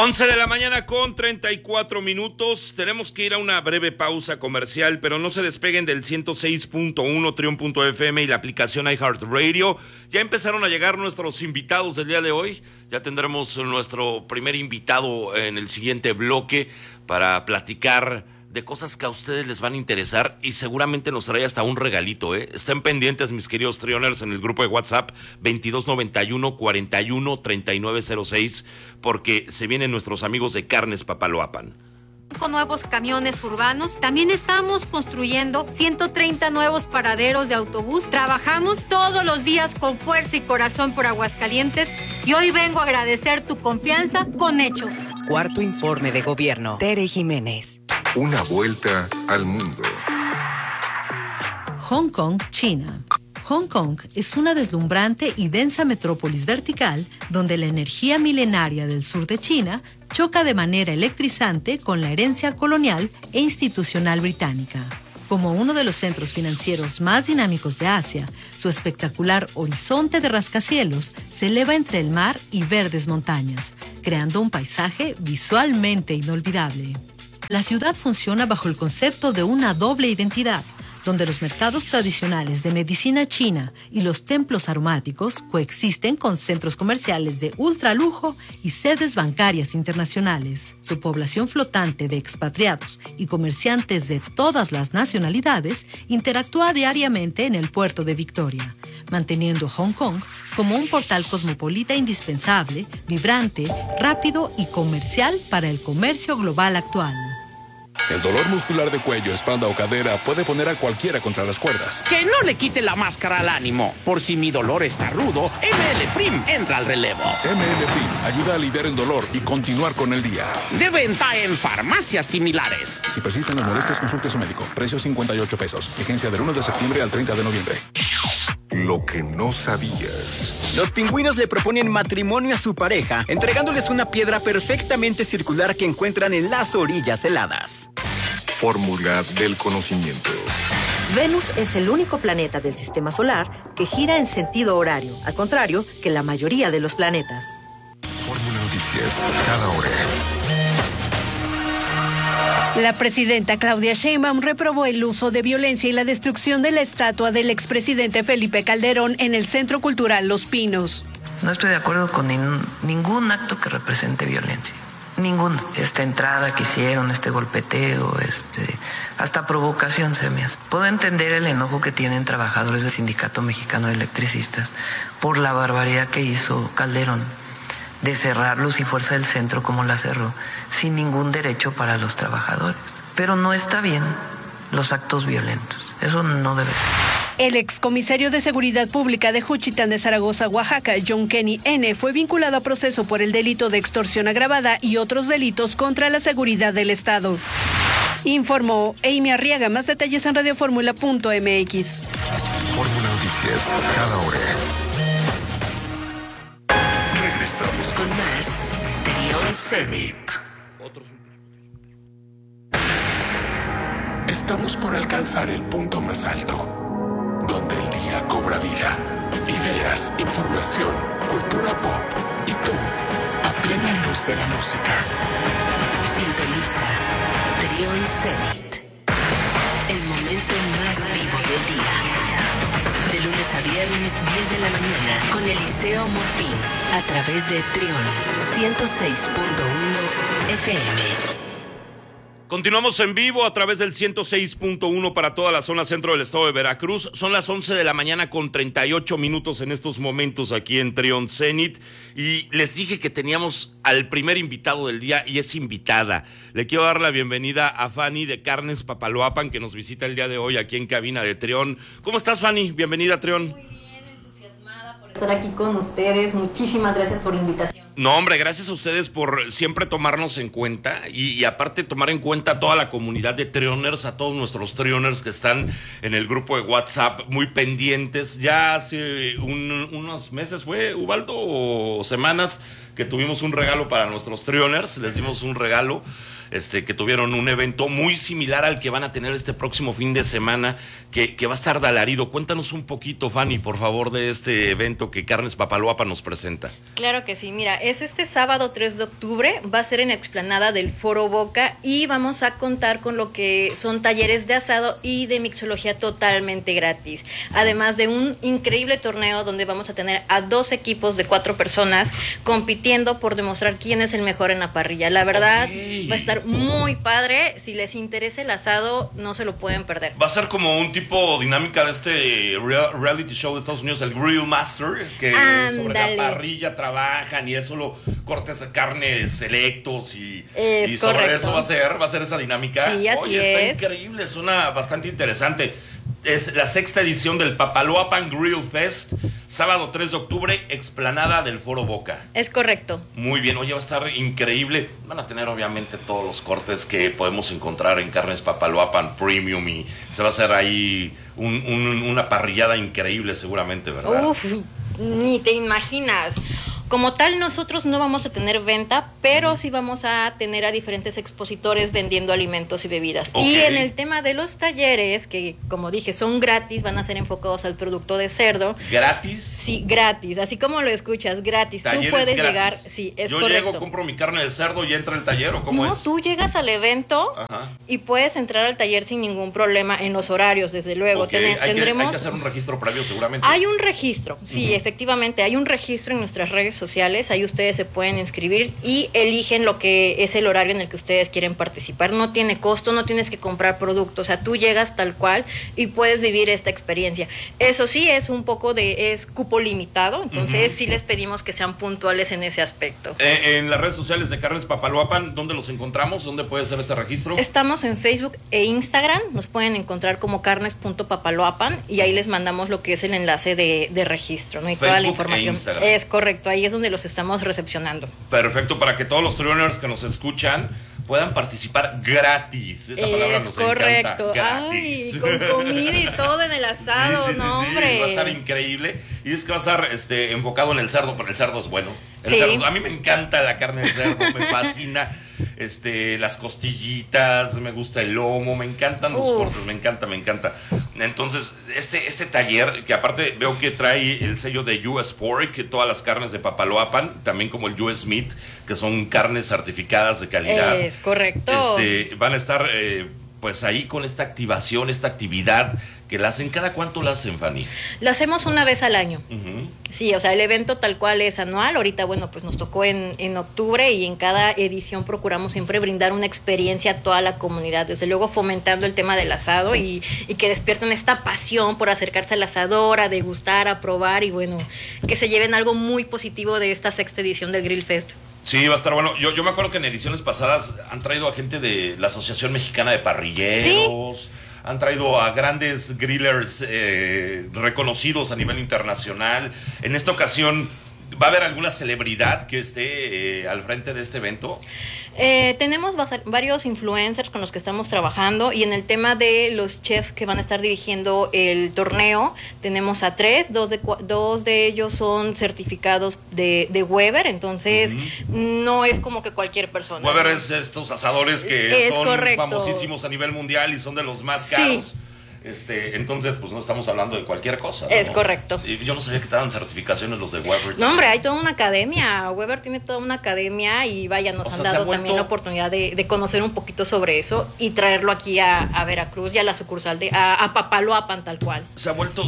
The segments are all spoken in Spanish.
11 de la mañana con 34 minutos. Tenemos que ir a una breve pausa comercial, pero no se despeguen del 106.1 Trion.fm y la aplicación iHeartRadio. Ya empezaron a llegar nuestros invitados del día de hoy. Ya tendremos nuestro primer invitado en el siguiente bloque para platicar de cosas que a ustedes les van a interesar y seguramente nos trae hasta un regalito, ¿eh? Estén pendientes, mis queridos Trioners, en el grupo de WhatsApp 2291 41 3906, porque se vienen nuestros amigos de Carnes Papaloapan. Con nuevos camiones urbanos, también estamos construyendo 130 nuevos paraderos de autobús. Trabajamos todos los días con fuerza y corazón por Aguascalientes y hoy vengo a agradecer tu confianza con hechos. Cuarto informe de gobierno. Tere Jiménez. Una vuelta al mundo. Hong Kong, China. Hong Kong es una deslumbrante y densa metrópolis vertical donde la energía milenaria del sur de China choca de manera electrizante con la herencia colonial e institucional británica. Como uno de los centros financieros más dinámicos de Asia, su espectacular horizonte de rascacielos se eleva entre el mar y verdes montañas, creando un paisaje visualmente inolvidable. La ciudad funciona bajo el concepto de una doble identidad, donde los mercados tradicionales de medicina china y los templos aromáticos coexisten con centros comerciales de ultralujo y sedes bancarias internacionales. Su población flotante de expatriados y comerciantes de todas las nacionalidades interactúa diariamente en el puerto de Victoria, manteniendo Hong Kong como un portal cosmopolita indispensable, vibrante, rápido y comercial para el comercio global actual. El dolor muscular de cuello, espalda o cadera puede poner a cualquiera contra las cuerdas. Que no le quite la máscara al ánimo. Por si mi dolor está rudo, ML Prim entra al relevo. ML Prim ayuda a aliviar el dolor y continuar con el día. De venta en farmacias similares. Si persisten las molestias, consulte a su médico. Precio 58 pesos. Vigencia del 1 de septiembre al 30 de noviembre. Lo que no sabías. Los pingüinos le proponen matrimonio a su pareja, entregándoles una piedra perfectamente circular que encuentran en las orillas heladas. Fórmula del conocimiento. Venus es el único planeta del sistema solar que gira en sentido horario, al contrario que la mayoría de los planetas. Fórmula Noticias, cada hora. La presidenta Claudia Sheinbaum reprobó el uso de violencia y la destrucción de la estatua del expresidente Felipe Calderón en el Centro Cultural Los Pinos. No estoy de acuerdo con ningún acto que represente violencia. Ninguno. Esta entrada que hicieron, este golpeteo, hasta provocación se me hace. Puedo entender el enojo que tienen trabajadores del Sindicato Mexicano de Electricistas por la barbaridad que hizo Calderón de cerrar Luz y Fuerza del Centro como la cerró, sin ningún derecho para los trabajadores. Pero no está bien los actos violentos. Eso no debe ser. El excomisario de Seguridad Pública de Juchitán de Zaragoza, Oaxaca, John Kenny N., fue vinculado a proceso por el delito de extorsión agravada y otros delitos contra la seguridad del Estado. Informó Amy Arriaga. Más detalles en radioformula.mx. Fórmula Noticias, cada hora. Regresamos con más Trion Zenit. Estamos por alcanzar el punto más alto, donde el día cobra vida. Ideas, información, cultura pop y tú, a plena luz de la música. Sintoniza Trion Zenit, el momento más vivo del día. De lunes a viernes, 10 de la mañana, con Eliseo Morfín, a través de Trion 106.1 FM. Continuamos en vivo a través del 106.1 para toda la zona centro del estado de Veracruz. Son las 11 de la mañana con 38 minutos en estos momentos aquí en Trion Zenit. Y les dije que teníamos al primer invitado del día y es invitada. Le quiero dar la bienvenida a Fanny de Carnes Papaloapan, que nos visita el día de hoy aquí en cabina de Trion. ¿Cómo estás, Fanny? Bienvenida a Trion. Muy bien, entusiasmada por estar aquí con ustedes. Muchísimas gracias por la invitación. No, hombre, gracias a ustedes por siempre tomarnos en cuenta y aparte tomar en cuenta a toda la comunidad de Trioners, a todos nuestros Trioners que están en el grupo de WhatsApp muy pendientes. Ya hace unos meses fue, Ubaldo, o semanas que tuvimos un regalo para nuestros Trioners, les dimos un regalo. Que tuvieron un evento muy similar al que van a tener este próximo fin de semana, que va a estar de alarido. Cuéntanos un poquito, Fanny, por favor, de este evento que Carnes Papaloapan nos presenta. Claro que sí, mira, es este sábado 3 de octubre, va a ser en la explanada del Foro Boca y vamos a contar con lo que son talleres de asado y de mixología totalmente gratis. Además de un increíble torneo donde vamos a tener a 2 equipos de 4 personas compitiendo por demostrar quién es el mejor en la parrilla. La verdad, va a estar muy padre. Si les interesa el asado, no se lo pueden perder. Va a ser como un tipo dinámica de este reality show de Estados Unidos, el Grill Master, que sobre la parrilla trabajan y es solo cortes de carne selectos y sobre eso va a ser esa dinámica. Sí, así está es. Increíble, suena bastante interesante. Es la 6ª edición del Papaloapan Grill Fest, sábado 3 de octubre, explanada del Foro Boca. Es correcto. Muy bien, oye, va a estar increíble. Van a tener obviamente todos los cortes que podemos encontrar en Carnes Papaloapan Premium y se va a hacer ahí una parrillada increíble seguramente, ¿verdad? Uf, ni te imaginas. Como tal, nosotros no vamos a tener venta, pero sí vamos a tener a diferentes expositores vendiendo alimentos y bebidas. Okay. Y en el tema de los talleres, que como dije, son gratis, van a ser enfocados al producto de cerdo. ¿Gratis? Sí, gratis, así como lo escuchas, gratis. Talleres tú puedes gratis. llegar, sí, es Yo correcto. llego, compro mi carne de cerdo y entra el taller, ¿o cómo no, es? Tú llegas al evento y puedes entrar al taller sin ningún problema en los horarios, desde luego. Okay. Tendremos... Hay que hacer un registro previo seguramente. Hay un registro, sí, efectivamente, hay un registro en nuestras redes sociales, ahí ustedes se pueden inscribir y eligen lo que es el horario en el que ustedes quieren participar. No tiene costo, no tienes que comprar productos, o sea, tú llegas tal cual y puedes vivir esta experiencia. Eso sí, es un poco es cupo limitado, entonces sí les pedimos que sean puntuales en ese aspecto. En las redes sociales de Carnes Papaloapan, ¿dónde los encontramos? ¿Dónde puede ser este registro? Estamos en Facebook e Instagram, nos pueden encontrar como carnes.papaloapan y ahí les mandamos lo que es el enlace de registro, ¿no? Y toda la información. Es correcto, ahí es donde los estamos recepcionando. Perfecto, para que todos los Trioners que nos escuchan puedan participar gratis. Esa palabra nos correcto. encanta. Gratis. Ay, con comida y todo en el asado, sí, hombre. va a estar increíble. Y es que va a estar enfocado en el cerdo, pero el cerdo es bueno. Sí. Cerdo, a mí me encanta la carne de cerdo, me fascina las costillitas, me gusta el lomo, me encantan los cortes, me encanta. Entonces, este taller, que aparte veo que trae el sello de US Pork, todas las carnes de Papaloapan, también como el US Meat, que son carnes certificadas de calidad. Es correcto. Van a estar pues ahí con esta activación, esta actividad que la hacen. ¿Cada cuánto la hacen, Fanny? La hacemos una vez al año. Sí, o sea, el evento tal cual es anual. Ahorita, bueno, pues nos tocó en octubre y en cada edición procuramos siempre brindar una experiencia a toda la comunidad. Desde luego fomentando el tema del asado y que despierten esta pasión por acercarse al asador, a degustar, a probar y bueno, que se lleven algo muy positivo de esta 6ª edición del Grill Fest. Sí, va a estar bueno. Yo me acuerdo que en ediciones pasadas han traído a gente de la Asociación Mexicana de Parrilleros. ¿Sí? Han traído a grandes grillers reconocidos a nivel internacional. En esta ocasión, ¿va a haber alguna celebridad que esté al frente de este evento? Tenemos varios influencers con los que estamos trabajando y en el tema de los chefs que van a estar dirigiendo el torneo, tenemos a 3, dos de ellos son certificados de Weber, entonces no es como que cualquier persona. Weber es estos asadores que son famosísimos a nivel mundial y son de los más caros. Sí. Entonces, pues no estamos hablando de cualquier cosa, ¿no? Es correcto. Y yo no sabía que te daban certificaciones los de Weber. No, hombre, hay toda una academia. Weber tiene toda una academia y vaya, nos han dado también la oportunidad de conocer un poquito sobre eso y traerlo aquí a Veracruz y a la sucursal a Papaloapan tal cual. Se ha vuelto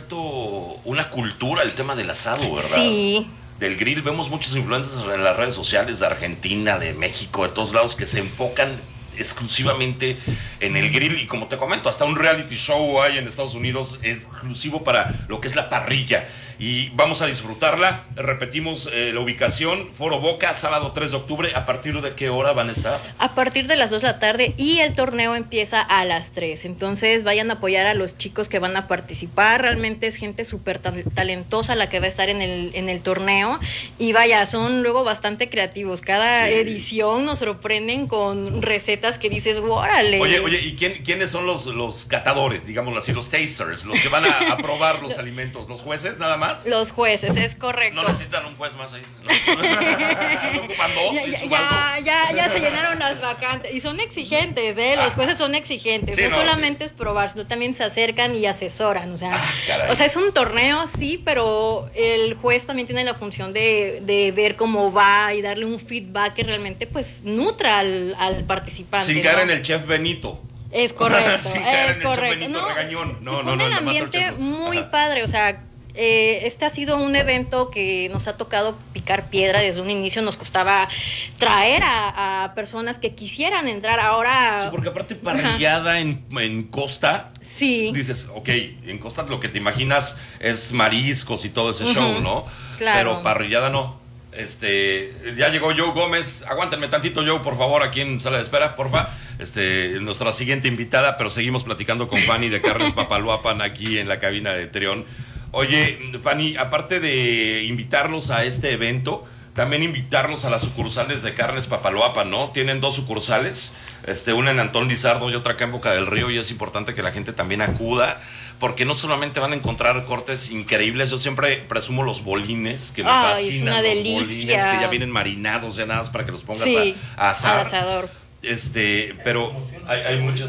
una cultura el tema del asado, ¿verdad? Sí. Del grill, vemos muchos influencers en las redes sociales de Argentina, de México, de todos lados que se enfocan exclusivamente en el grill y como te comento, hasta un reality show hay en Estados Unidos exclusivo para lo que es la parrilla y vamos a disfrutarla. Repetimos la ubicación, Foro Boca, sábado 3 de octubre. ¿A partir de qué hora van a estar? A partir de las 2 de la tarde y el torneo empieza a las 3. Entonces vayan a apoyar a los chicos que van a participar. Realmente es gente súper talentosa la que va a estar en el torneo y vaya, son luego bastante creativos. Cada edición nos sorprenden con recetas que dices, órale. Oye, ¿y quiénes son los catadores, digámoslo así, los tasters, los que van a probar los alimentos? ¿Los jueces nada más? Los jueces, es correcto. No necesitan un juez más ahí. No faltan dos. Ya se llenaron las vacantes. Y son exigentes, los jueces son exigentes. Sí, no solamente es probar, sino también se acercan y asesoran. O sea, caray. o sea, es un torneo, sí, pero el juez también tiene la función de ver cómo va y darle un feedback que realmente pues nutra al participante. Sin caer en el chef Benito. Es correcto, Sin caer es en el chef correcto. Benito regañón. Se pone el ambiente muy padre, o sea, este ha sido un evento que nos ha tocado picar piedra desde un inicio. Nos costaba traer a personas que quisieran entrar ahora. Sí, porque aparte parrillada en Costa. Sí. Dices, ok, en Costa lo que te imaginas es mariscos y todo ese show, ¿no? Claro. Pero parrillada no. Ya llegó Joe Gómez. Aguántenme tantito, Joe, por favor, aquí en sala de espera, porfa. Nuestra siguiente invitada, pero seguimos platicando con Fanny de Carnes Papaloapan aquí en la cabina de Trión. Oye, Fanny, aparte de invitarlos a este evento, también invitarlos a las sucursales de Carnes Papaloapan, ¿no? Tienen 2 sucursales, una en Antón Lizardo y otra acá en Boca del Río, y es importante que la gente también acuda, porque no solamente van a encontrar cortes increíbles. Yo siempre presumo los bolines, que me fascinan. Es una delicia. Bolines que ya vienen marinados, ya nada más para que los pongas a asar. Al asador. Pero hay muchos...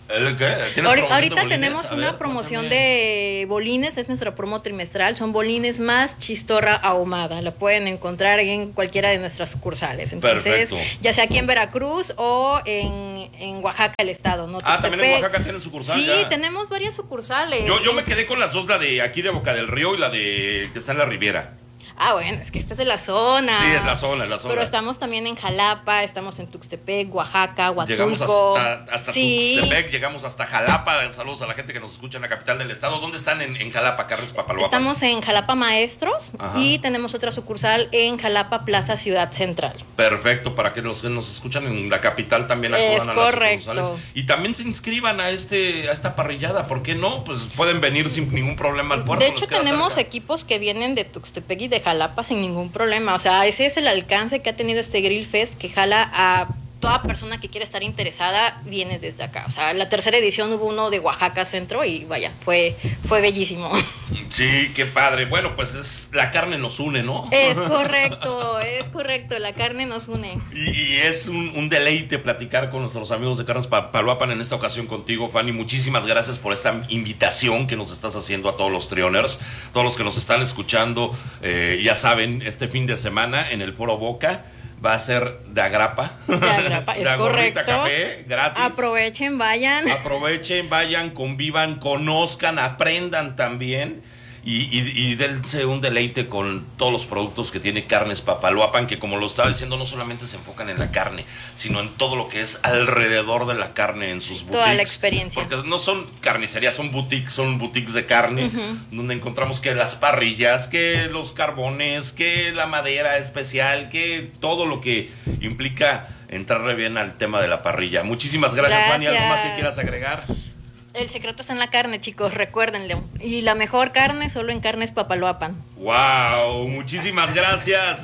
Ahorita tenemos una promoción de bolines, es nuestra promo trimestral, son bolines más chistorra ahumada, la pueden encontrar en cualquiera de nuestras sucursales. Entonces, ya sea aquí en Veracruz o en Oaxaca, el estado, ¿no? También en Oaxaca tienen sucursal. Sí, tenemos varias sucursales. Yo me quedé con las 2, la de aquí de Boca del Río y la de que está en la Riviera. Bueno, es que esta es de la zona. Sí, es la zona. Pero estamos también en Jalapa, estamos en Tuxtepec, Oaxaca, Huatulco. Llegamos hasta Tuxtepec, llegamos hasta Jalapa. Saludos a la gente que nos escucha en la capital del estado. ¿Dónde están en Jalapa, Carnes Papaloapan? Estamos en Jalapa Maestros. Ajá. Y tenemos otra sucursal en Jalapa Plaza Ciudad Central. Perfecto, para que los que nos escuchan en la capital también acudan a las sucursales. Y también se inscriban a esta parrillada. ¿Por qué no? Pues pueden venir sin ningún problema al puerto. De hecho, tenemos equipos que vienen de Tuxtepec y de Jalapa sin ningún problema. O sea, ese es el alcance que ha tenido este Grill Fest, que jala a toda persona que quiera estar interesada, viene desde acá. O sea, la 3ª edición hubo uno de Oaxaca Centro y vaya, fue bellísimo. Sí, qué padre. Bueno, pues la carne nos une, ¿no? Es correcto, la carne nos une. Y es un deleite platicar con nuestros amigos de Carnes Papaloapan en esta ocasión contigo, Fanny. Muchísimas gracias por esta invitación que nos estás haciendo a todos los trioners, todos los que nos están escuchando. Ya saben, este fin de semana en el Foro Boca va a ser de agrapa. Es correcto. Café, gratis. Aprovechen, vayan, convivan, conozcan, aprendan también. Y dense un deleite con todos los productos que tiene Carnes Papaloapan, que como lo estaba diciendo, no solamente se enfocan en la carne, sino en todo lo que es alrededor de la carne, en sus boutiques. Toda la experiencia. Porque no son carnicerías, son boutiques de carne, donde encontramos que las parrillas, que los carbones, que la madera especial, que todo lo que implica entrarle bien al tema de la parrilla. Muchísimas gracias, Fanny. ¿Algo más que quieras agregar? El secreto está en la carne, chicos, recuérdenlo. Y la mejor carne solo en Carnes Papaloapan. ¡Wow! Muchísimas gracias,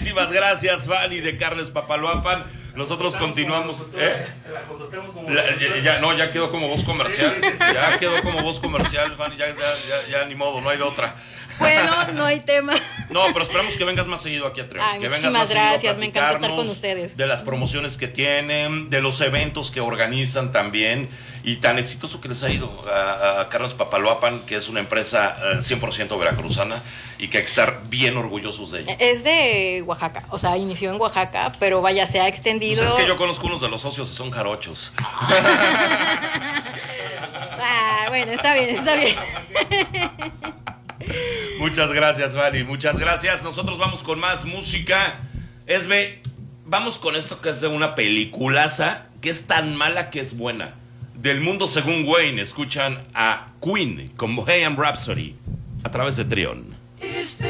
Fanny de Carnes Papaloapan. Nosotros continuamos. Ya quedó como voz comercial. Fanny, ya ni modo, no hay de otra. Bueno, no hay tema. No, pero esperamos que vengas más seguido aquí a Trión. Muchísimas gracias, me encanta estar con ustedes. De las promociones que tienen, de los eventos que organizan también, y tan exitoso que les ha ido a Carnes Papaloapan, que es una empresa 100% veracruzana y que hay que estar bien orgullosos de ella. Es de Oaxaca, o sea, inició en Oaxaca, pero vaya, se ha extendido. Pues es que yo conozco unos de los socios y son jarochos. Bueno, está bien. Muchas gracias, Fanny, muchas gracias. Nosotros vamos con más música. Vamos con esto que es de una peliculaza que es tan mala que es buena. Del mundo según Wayne, escuchan a Queen con Bohemian Rhapsody a través de Trión.